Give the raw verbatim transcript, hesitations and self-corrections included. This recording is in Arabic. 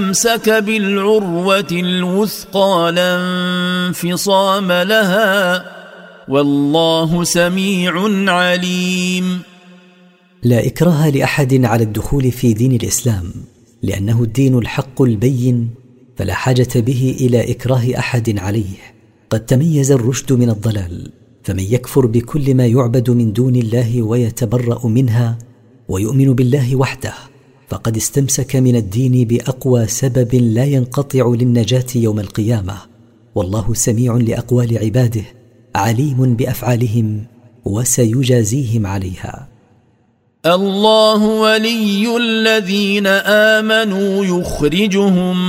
امسك بالعروة الوثقى لا انفصام لها والله سميع عليم. لا إكراه لأحد على الدخول في دين الإسلام، لأنه الدين الحق البين، فلا حاجة به إلى إكراه أحد عليه. قد تميز الرشد من الضلال، فمن يكفر بكل ما يعبد من دون الله ويتبرأ منها ويؤمن بالله وحده فقد استمسك من الدين بأقوى سبب لا ينقطع للنجاة يوم القيامة. والله سميع لأقوال عباده عليم بأفعالهم وسيجازيهم عليها. الله ولي الذين آمنوا يخرجهم